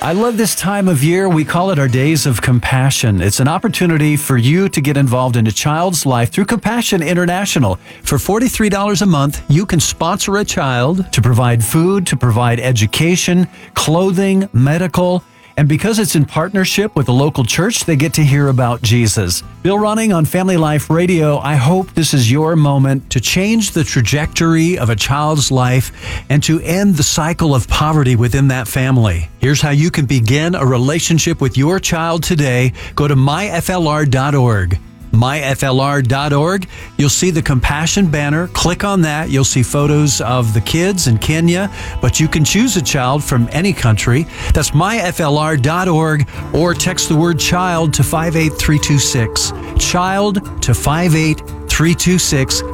I love this time of year. We call it our Days of Compassion. It's an opportunity for you to get involved in a child's life through Compassion International. For $43 a month, you can sponsor a child to provide food, to provide education, clothing, medical. And because it's in partnership with a local church, they get to hear about Jesus. Bill Running on Family Life Radio, I hope this is your moment to change the trajectory of a child's life and to end the cycle of poverty within that family. Here's how you can begin a relationship with your child today. Go to myflr.org. myflr.org. You'll see the Compassion banner. Click on that. You'll see photos of the kids in Kenya, but you can choose a child from any country. That's myflr.org, or text the word child to 58326. Child to 58326.